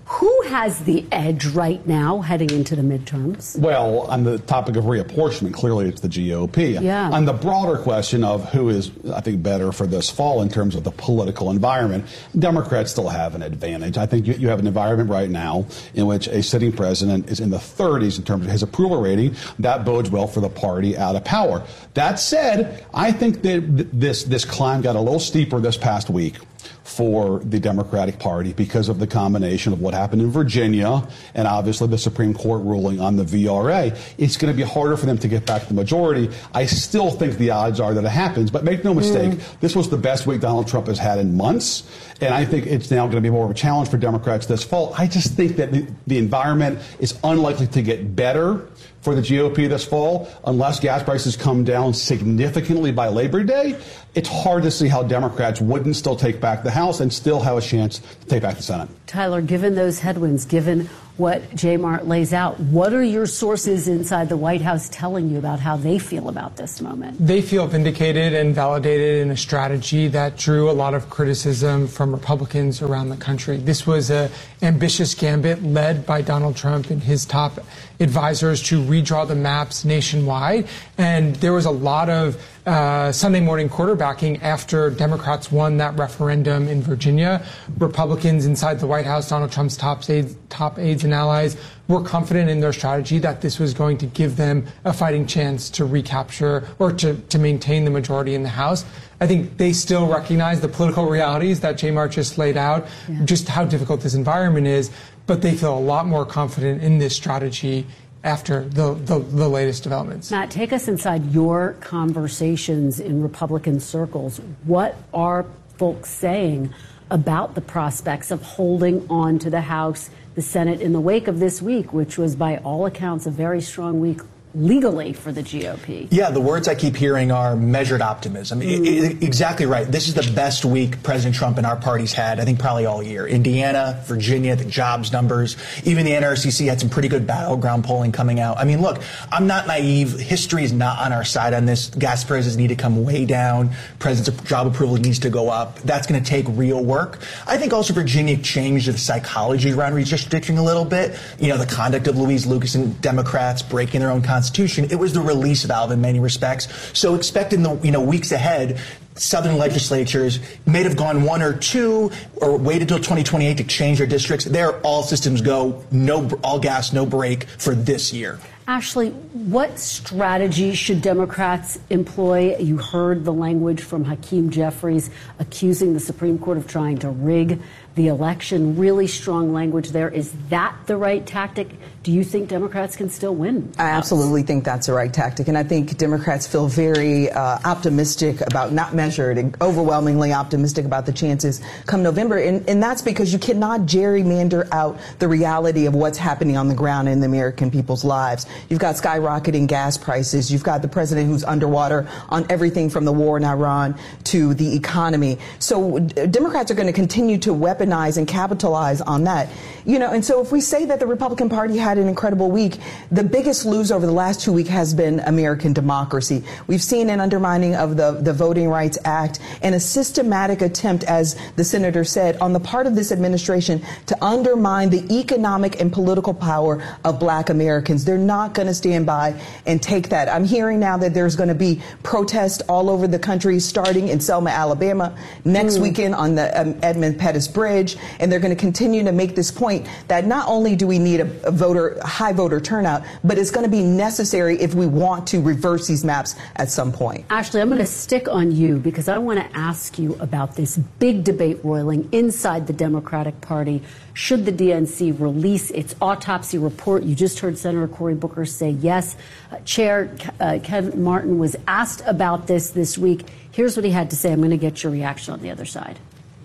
Who has the edge right now heading into the midterms?
Well, on the topic of reapportionment, clearly it's the GOP.
Yeah.
On the broader question of who is, I think, better for this fall in terms of the political environment, Democrats still have an advantage. I think you have an environment right now in which a sitting president is in the 30s in terms of his approval rating. That bodes well for the party out of power. That said, I think that this climb got a little steeper this past week for the Democratic Party because of the combination of what happened in Virginia and obviously the Supreme Court ruling on the VRA. It's going to be harder for them to get back the majority. I still think the odds are that it happens, but make no mistake, this was the best week Donald Trump has had in months, and I think it's now going to be more of a challenge for Democrats this fall. I just think that the environment is unlikely to get better for the GOP this fall unless gas prices come down significantly by Labor Day. It's hard to see how Democrats wouldn't still take back the House and still have a chance to take back the Senate.
Tyler, given those headwinds, given what J. Mart lays out, what are your sources inside the White House telling you about how they feel about this moment?
They feel vindicated and validated in a strategy that drew a lot of criticism from Republicans around the country. This was an ambitious gambit led by Donald Trump and his top advisors to redraw the maps nationwide. And there was a lot of Sunday morning quarterbacking after Democrats won that referendum in Virginia. Republicans inside the White House, Donald Trump's top aides and allies, were confident in their strategy that this was going to give them a fighting chance to recapture or to maintain the majority in the House. I think they still recognize the political realities that J. Mart just laid out, just how difficult this environment is, but they feel a lot more confident in this strategy after the latest developments.
Matt, take us inside your conversations in Republican circles. What are folks saying about the prospects of holding on to the House, the Senate in the wake of this week, which was by all accounts a very strong week legally for the GOP?
Yeah, the words I keep hearing are measured optimism. Exactly right. This is the best week President Trump and our party's had, I think, probably all year. Indiana, Virginia, the jobs numbers, even the NRCC had some pretty good battleground polling coming out. I mean, look, I'm not naive. History is not on our side on this. Gas prices need to come way down. President's job approval needs to go up. That's going to take real work. I think also Virginia changed the psychology around redistricting a little bit. You know, the conduct of Louise Lucas and Democrats breaking their own Constitution. It was the release valve in many respects. So expect in the weeks ahead, Southern legislatures may have gone one or two or waited till 2028 to change their districts. There, all systems go, all gas, no brake for this year.
Ashley, what strategy should Democrats employ? You heard the language from Hakeem Jeffries accusing the Supreme Court of trying to rig the election. Really strong language there. Is that the right tactic? Do you think Democrats can still win?
I absolutely think that's the right tactic. And I think Democrats feel very optimistic about, not measured, and overwhelmingly optimistic about the chances come November. And that's because you cannot gerrymander out the reality of what's happening on the ground in the American people's lives. You've got skyrocketing gas prices. You've got the president who's underwater on everything from the war in Iran to the economy. So Democrats are going to continue to weaponize and capitalize on that. You know, and so if we say that the Republican Party had an incredible week, the biggest lose over the last 2 weeks has been American democracy. We've seen an undermining of the Voting Rights Act and a systematic attempt, as the senator said, on the part of this administration to undermine the economic and political power of black Americans. They're not going to stand by and take that. I'm hearing now that there's going to be protests all over the country, starting in Selma, Alabama, next weekend on the Edmund Pettus Bridge, and they're going to continue to make this point that not only do we need a high voter turnout, but it's going to be necessary if we want to reverse these maps at some point.
Ashley, I'm going to stick on you because I want to ask you about this big debate roiling inside the Democratic Party. Should the DNC release its autopsy report? You just heard Senator Cory Booker say yes. Chair Kevin Martin was asked about this week. Here's what he had to say. I'm going to get your reaction on the other side.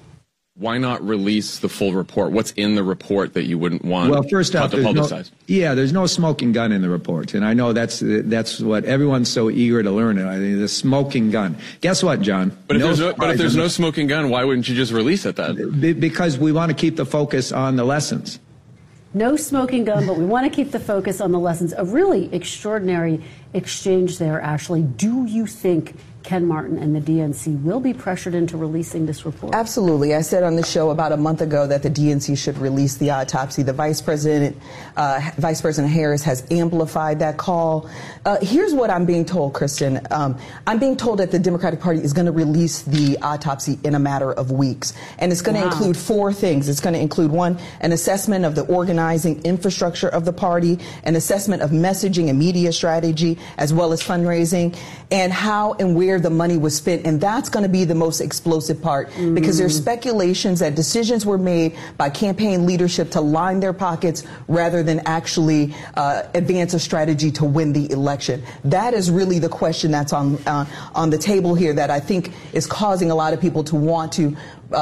Why not release the full report? What's in the report that you wouldn't want
to
publicize?
There's no smoking gun in the report. And I know that's what everyone's so eager to learn. I think the smoking gun. Guess what, John?
But if there's no smoking gun, why wouldn't you just release it then?
Because we want to keep the focus on the lessons.
No smoking gun, but we want to keep the focus on the lessons. A really extraordinary exchange there, Ashley. Do you think Ken Martin and the DNC will be pressured into releasing this report?
Absolutely. I said on the show about a month ago that the DNC should release the autopsy. The Vice President Harris has amplified that call. Here's what I'm being told, Kristen. I'm being told that the Democratic Party is going to release the autopsy in a matter of weeks. And it's going to include 4 things. It's going to include, 1, an assessment of the organizing infrastructure of the party, an assessment of messaging and media strategy, as well as fundraising, and how and where the money was spent. And that's going to be the most explosive part, because there's speculations that decisions were made by campaign leadership to line their pockets rather than actually advance a strategy to win the election. That is really the question that's on the table here that I think is causing a lot of people to want to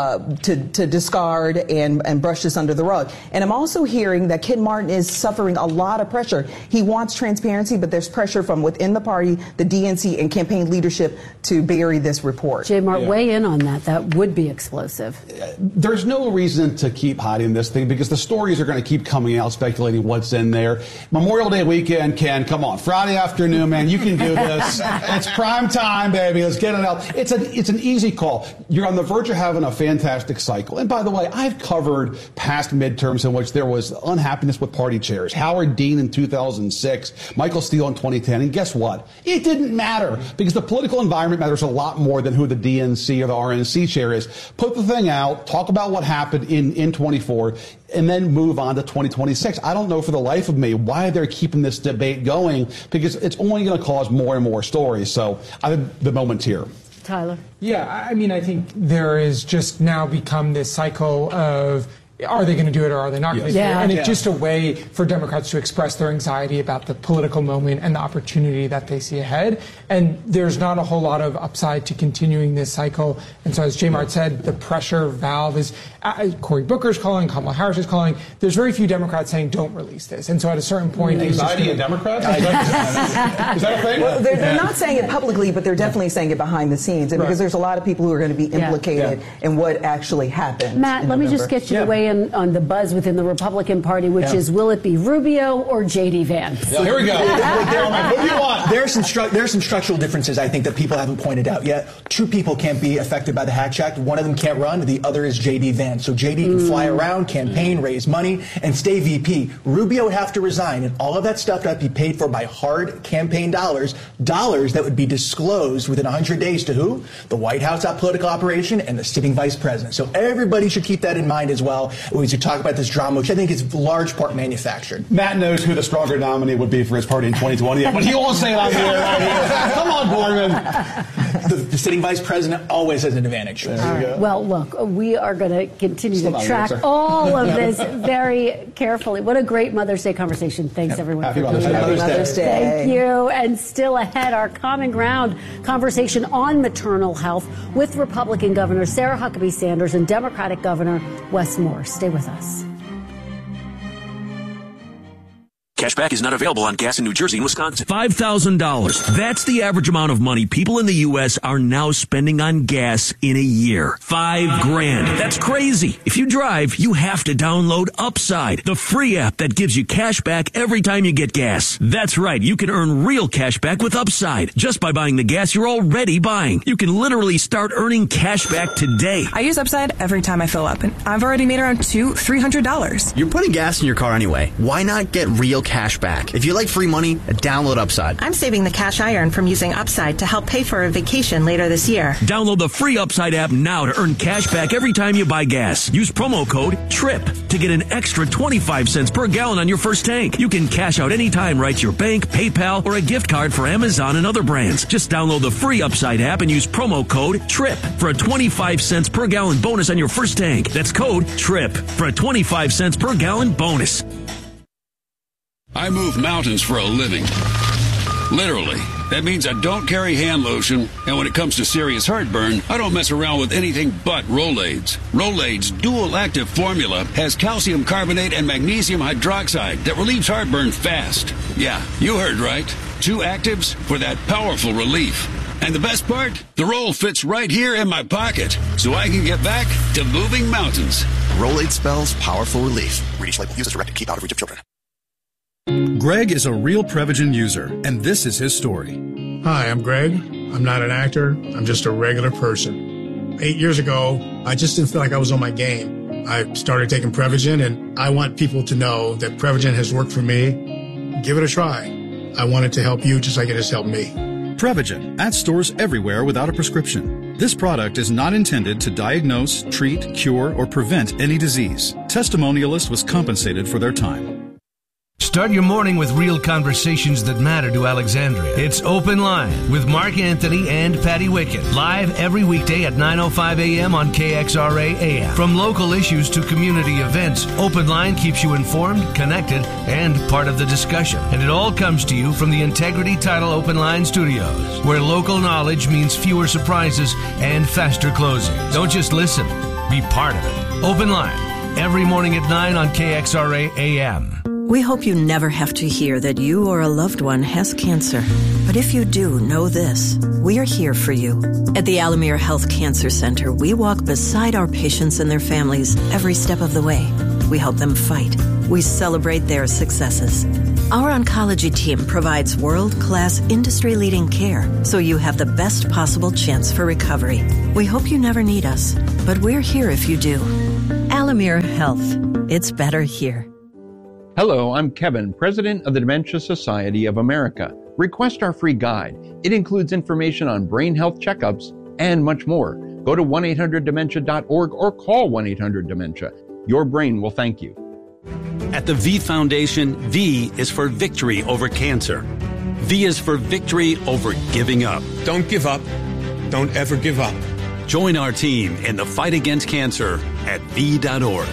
discard and brush this under the rug. And I'm also hearing that Ken Martin is suffering a lot of pressure. He wants transparency, but there's pressure from within the party, the DNC, and campaign leadership to bury this report.
J. Mart, weigh in on that. That would be explosive.
There's no reason to keep hiding this thing because the stories are going to keep coming out, speculating what's in there. Memorial Day weekend, Ken, come on. Friday afternoon, man, you can do this. It's prime time, baby. Let's get it out. It's an easy call. You're on the verge of having a fantastic cycle. And by the way, I've covered past midterms in which there was unhappiness with party chairs. Howard Dean in 2006, Michael Steele in 2010. And guess what? It didn't matter because the political environment matters a lot more than who the DNC or the RNC chair is. Put the thing out, talk about what happened in 24, and then move on to 2026. I don't know for the life of me why they're keeping this debate going because it's only going to cause more and more stories. So I think the moment's here.
Tyler?
Yeah, I mean, I think there is just now become this cycle of are they going to do it or are they not going to do it? And it's just a way for Democrats to express their anxiety about the political moment and the opportunity that they see ahead. And there's not a whole lot of upside to continuing this cycle. And so as J. Mart said, the pressure valve is Cory Booker's calling, Kamala Harris is calling. There's very few Democrats saying don't release this. And so at a certain point...
Anxiety in Democrats? Is that a thing?
Well, they're not saying it publicly, but they're definitely saying it behind the scenes. And because there's a lot of people who are going to be implicated in what actually happened.
Matt, let me just get you to weigh in on the buzz within the Republican Party, which is, will it be Rubio or J.D. Vance?
Yeah, here we go. What do you want?
There's some structural differences, I think, that people haven't pointed out yet. 2 people can't be affected by the Hatch Act. One of them can't run. The other is J.D. Vance. So J.D. can fly around, campaign, raise money, and stay VP. Rubio would have to resign, and all of that stuff would have to be paid for by hard campaign dollars that would be disclosed within 100 days to who? The White House political operation and the sitting vice president. So everybody should keep that in mind as well when we talk about this drama, which I think is large part manufactured.
Matt knows who the stronger nominee would be for his party in 2020, but he won't say it on the air. Come on, Gorman.
The sitting vice president always has an advantage.
Well, look, we are going to continue to track all of this very carefully. What a great Mother's Day conversation. Thanks, everyone.
Happy Mother's Day.
Thank you. And still ahead, our Common Ground conversation on maternal health with Republican Governor Sarah Huckabee Sanders and Democratic Governor Wes Moore. Stay with us.
Cashback is not available on gas in New Jersey and Wisconsin. $5,000. That's the average amount of money people in the U.S. are now spending on gas in a year. $5,000. That's crazy. If you drive, you have to download Upside, the free app that gives you cash back every time you get gas. That's right. You can earn real cash back with Upside just by buying the gas you're already buying. You can literally start earning cash back today.
I use Upside every time I fill up, and I've already made around $300.
You're putting gas in your car anyway. Why not get real cash back? If you like free money, download Upside.
I'm saving the cash I earn from using Upside to help pay for a vacation later this year.
Download the free Upside app now to earn cash back every time you buy gas. Use promo code TRIP to get an extra 25 cents per gallon on your first tank. You can cash out anytime right to your bank, PayPal, or a gift card for Amazon and other brands. Just download the free Upside app and use promo code TRIP for a 25 cents per gallon bonus on your first tank. That's code TRIP for a 25 cents per gallon bonus.
I move mountains for a living. Literally. That means I don't carry hand lotion, and when it comes to serious heartburn, I don't mess around with anything but Rolaids. Rolaids' dual-active formula has calcium carbonate and magnesium hydroxide that relieves heartburn fast. Yeah, you heard right. 2 actives for that powerful relief. And the best part? The roll fits right here in my pocket, so I can get back to moving mountains.
Rolaid spells powerful relief. Read each label. Use as directed. Keep out of reach of children. Greg is a real Prevagen user, and this is his story.
Hi, I'm Greg. I'm not an actor. I'm just a regular person. 8 years ago, I just didn't feel like I was on my game. I started taking Prevagen, and I want people to know that Prevagen has worked for me. Give it a try. I want it to help you just like it has helped me.
Prevagen, at stores everywhere without a prescription. This product is not intended to diagnose, treat, cure, or prevent any disease. Testimonialist was compensated for their time.
Start your morning with real conversations that matter to Alexandria. It's Open Line with Mark Anthony and Patty Wickett. Live every weekday at 9:05 a.m. on KXRA AM. From local issues to community events, Open Line keeps you informed, connected, and part of the discussion. And it all comes to you from the Integrity Title Open Line Studios, where local knowledge means fewer surprises and faster closing. Don't just listen, be part of it. Open Line, every morning at 9 on KXRA AM.
We hope you never have to hear that you or a loved one has cancer. But if you do, know this. We are here for you. At the Alamere Health Cancer Center, we walk beside our patients and their families every step of the way. We help them fight. We celebrate their successes. Our oncology team provides world-class, industry-leading care, so you have the best possible chance for recovery. We hope you never need us, but we're here if you do. Alamere Health. It's better here.
Hello, I'm Kevin, President of the Dementia Society of America. Request our free guide. It includes information on brain health checkups and much more. Go to 1-800-DEMENTIA.org or call 1-800-DEMENTIA. Your brain will thank you.
At the V Foundation, V is for victory over cancer. V is for victory over giving up.
Don't give up. Don't ever give up.
Join our team in the fight against cancer at V.org.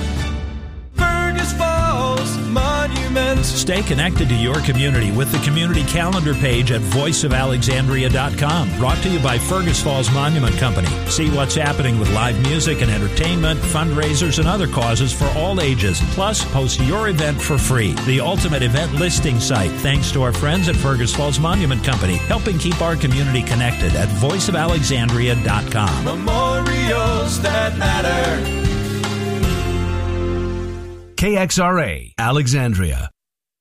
Stay connected to your community with the community calendar page at voiceofalexandria.com. Brought to you by Fergus Falls Monument Company. See what's happening with live music and entertainment, fundraisers, and other causes for all ages. Plus, post your event for free. The ultimate event listing site, thanks to our friends at Fergus Falls Monument Company, helping keep our community connected at voiceofalexandria.com.
Memorials that matter.
KXRA, Alexandria.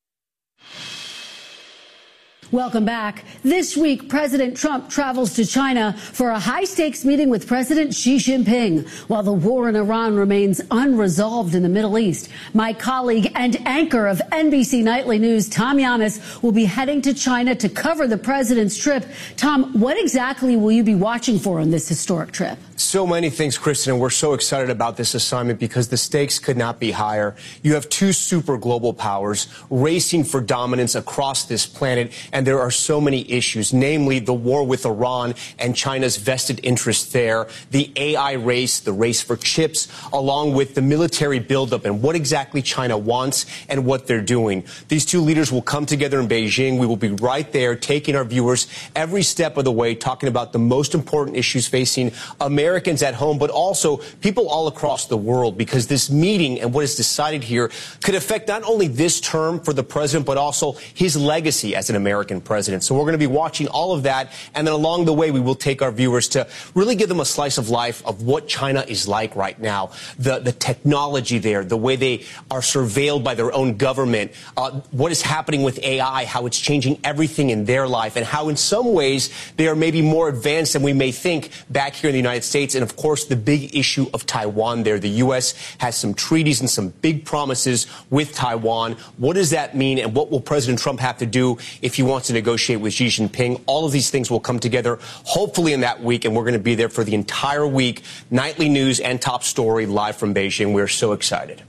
Welcome back. This week, President Trump travels to China for a high-stakes meeting with President Xi Jinping, while the war in Iran remains unresolved in the Middle East. My colleague and anchor of NBC Nightly News, Tom Llamas, will be heading to China to cover the president's trip. Tom, what exactly will you be watching for on this historic trip?
So many things, Kristen, and we're so excited about this assignment because the stakes could not be higher. You have two super global powers racing for dominance across this planet, and there are so many issues, namely the war with Iran and China's vested interest there, the AI race, the race for chips, along with the military buildup and what exactly China wants and what they're doing. These two leaders will come together in Beijing. We will be right there taking our viewers every step of the way, talking about the most important issues facing Americans at home, but also people all across the world, because this meeting and what is decided here could affect not only this term for the president, but also his legacy as an American president. So we're going to be watching all of that. And then along the way, we will take our viewers to really give them a slice of life of what China is like right now. The technology there, the way they are surveilled by their own government, what is happening with AI, how it's changing everything in their life, and how in some ways they are maybe more advanced than we may think back here in the United States. And of course, the big issue of Taiwan there. The U.S. has some treaties and some big promises with Taiwan. What does that mean? And what will President Trump have to do if he wants to negotiate with Xi Jinping? All of these things will come together, hopefully in that week. And we're going to be there for the entire week. Nightly news and top story live from Beijing. We're so excited.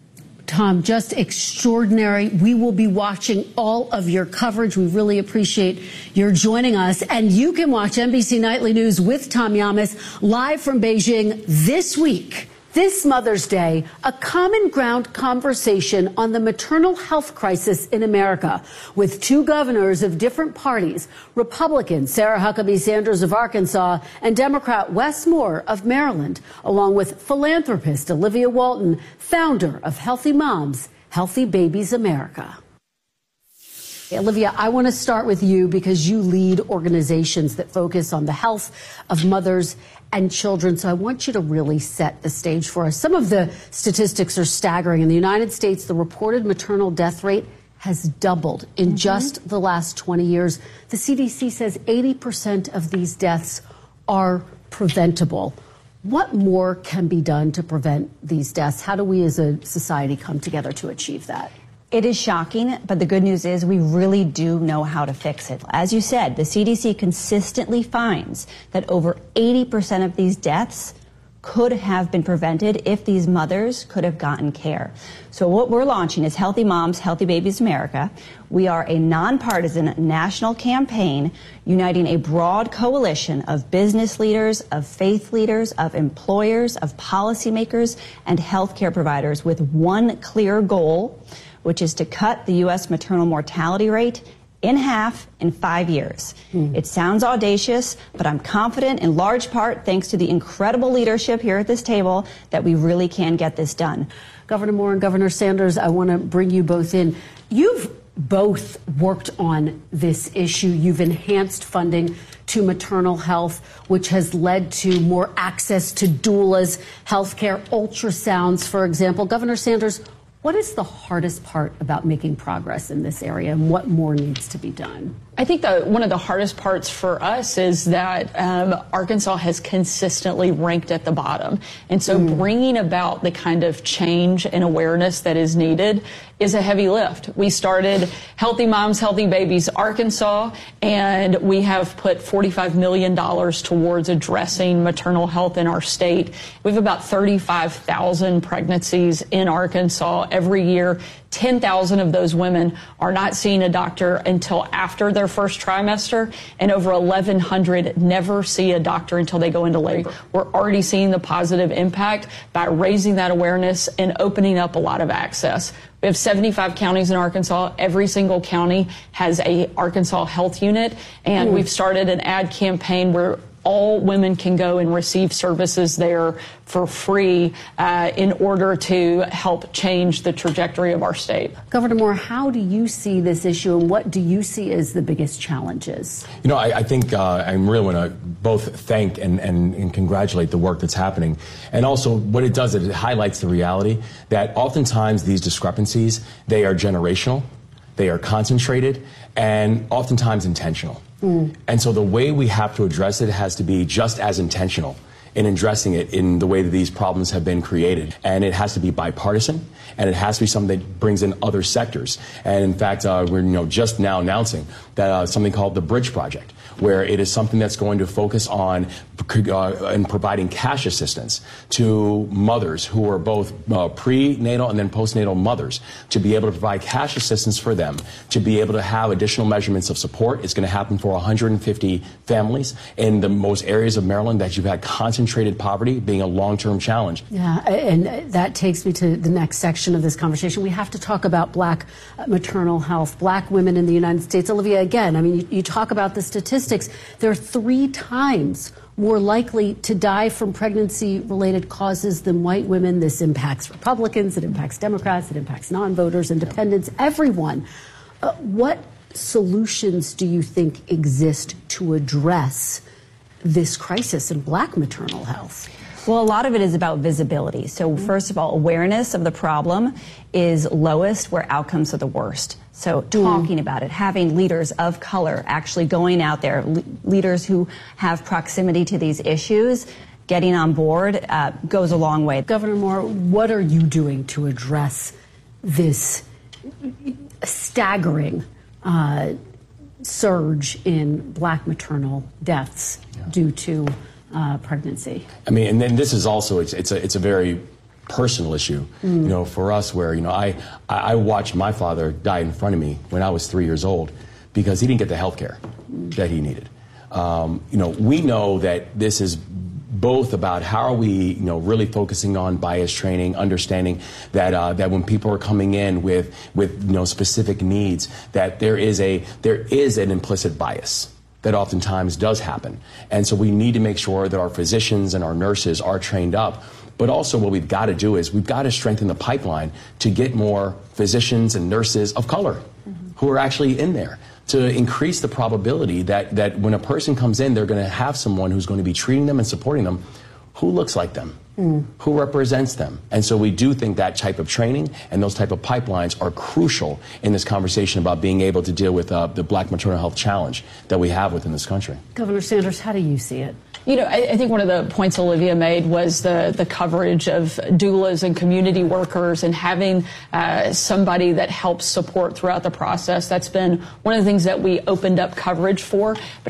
Tom, just extraordinary. We will be watching all of your coverage. We really appreciate your joining us. And you can watch NBC Nightly News with Tom Llamas live from Beijing this week. This Mother's Day, a common ground conversation on the maternal health crisis in America with two governors of different parties, Republican Sarah Huckabee Sanders of Arkansas and Democrat Wes Moore of Maryland, along with philanthropist Olivia Walton, founder of Healthy Moms, Healthy Babies America. Olivia, I want to start with you because you lead organizations that focus on the health of mothers and children. So I want you to really set the stage for us. Some of the statistics are staggering. In the United States, the reported maternal death rate has doubled in just the last 20 years. The CDC says 80% of these deaths are preventable. What more can be done to prevent these deaths? How do we as a society come together to achieve that?
It is shocking, but the good news is we really do know how to fix it. As you said, the CDC consistently finds that over 80% of these deaths could have been prevented if these mothers could have gotten care. So what we're launching is Healthy Moms, Healthy Babies America. We are a nonpartisan national campaign uniting a broad coalition of business leaders, of faith leaders, of employers, of policymakers, and healthcare providers with one clear goal, which is to cut the U.S. maternal mortality rate in half in 5 years. It sounds audacious, but I'm confident in large part thanks to the incredible leadership here at this table that we really can get this done.
Governor Moore and Governor Sanders, I want to bring you both in. You've both worked on this issue. You've enhanced funding to maternal health, which has led to more access to doulas, healthcare, ultrasounds, for example. Governor Sanders, what is the hardest part about making progress in this area, and what more needs to be done?
I think one of the hardest parts for us is that Arkansas has consistently ranked at the bottom. And so bringing about the kind of change and awareness that is needed is a heavy lift. We started Healthy Moms, Healthy Babies Arkansas, and we have put $45 million towards addressing maternal health in our state. We have about 35,000 pregnancies in Arkansas every year. 10,000 of those women are not seeing a doctor until after their first trimester, and over 1,100 never see a doctor until they go into labor. We're already seeing the positive impact by raising that awareness and opening up a lot of access. We have 75 counties in Arkansas. Every single county has a Arkansas Health Unit, and we've started an ad campaign where all women can go and receive services there for free in order to help change the trajectory of our state.
Governor Moore, how do you see this issue, and what do you see as the biggest challenges?
You know, I think I really want to both thank and congratulate the work that's happening. And also what it does is it highlights the reality that oftentimes these discrepancies, they are generational, they are concentrated, and oftentimes intentional. And so the way we have to address it has to be just as intentional in addressing it in the way that these problems have been created. And it has to be bipartisan, and it has to be something that brings in other sectors. And in fact, we're just now announcing that something called the Bridge Project, where it is something that's going to focus on and providing cash assistance to mothers who are both prenatal and then postnatal mothers, to be able to provide cash assistance for them, to be able to have additional measurements of support. It's going to happen for 150 families in the most areas of Maryland that you've had concentrated poverty being a long-term challenge.
Yeah, and that takes me to the next section of this conversation. We have to talk about black maternal health, black women in the United States. Olivia, again, I mean, you talk about the statistics. They're 3 times more likely to die from pregnancy-related causes than white women. This impacts Republicans, it impacts Democrats, it impacts non-voters, independents, everyone. What solutions do you think exist to address this crisis in black maternal health?
Well, a lot of it is about visibility. So first of all, awareness of the problem is lowest where outcomes are the worst. So talking about it, having leaders of color actually going out there, leaders who have proximity to these issues, getting on board goes a long way.
Governor Moore, what are you doing to address this staggering surge in black maternal deaths due to pregnancy?
I mean, and then this is also, it's a very personal issue, you know, for us, where, you know, I watched my father die in front of me when I was 3 years old because he didn't get the health care that he needed. You know, we know that this is both about how are we, you know, really focusing on bias training, understanding that that when people are coming in with you know, specific needs, that there is an implicit bias that oftentimes does happen. And so we need to make sure that our physicians and our nurses are trained up. But also what we've got to do is we've got to strengthen the pipeline to get more physicians and nurses of color who are actually in there, to increase the probability that when a person comes in, they're going to have someone who's going to be treating them and supporting them who looks like them, Who represents them? And so we do think that type of training and those type of pipelines are crucial in this conversation about being able to deal with the Black maternal health challenge that we have within this country.
Governor Sanders, how do you see it?
You know, I think one of the points Olivia made was the coverage of doulas and community workers and having somebody that helps support throughout the process. That's been one of the things that we opened up coverage for.